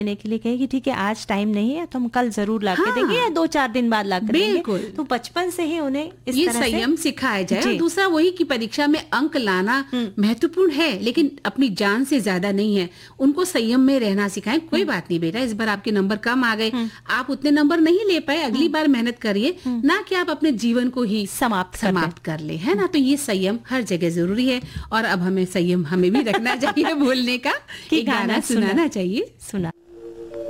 देने के लिए कहे कि ठीक है आज टाइम नहीं है तो हम कल जरूर ला के हाँ। देंगे या 2-4 दिन बाद ला के देंगे। बिल्कुल। तो बचपन से ही उन्हें इस ये तरह से संयम सिखाया जाए। और जी। दूसरा वही कि परीक्षा में अंक लाना महत्वपूर्ण है, लेकिन अपनी जान से ज्यादा नहीं है। उनको संयम में रहना सिखाएं। कोई बात नहीं बेटा, इस बार आपके नंबर कम आ गए, आप उतने नंबर नहीं ले पाए, अगली बार मेहनत करिए, ना कि आप अपने जीवन को ही समाप्त कर ले, है ना। तो ये संयम हर जगह जरूरी है। और अब हमें संयम हमें भी रखना चाहिए बोलने का, कि गाना सुनाना चाहिए। सुना।